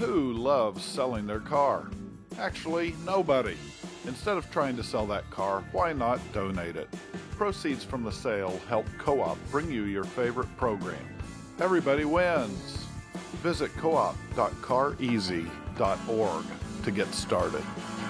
Who loves selling their car? Actually, nobody. Instead of trying to sell that car, why not donate it? Proceeds from the sale help Co-op bring you your favorite program. Everybody wins. Visit coop.careasy.org to get started.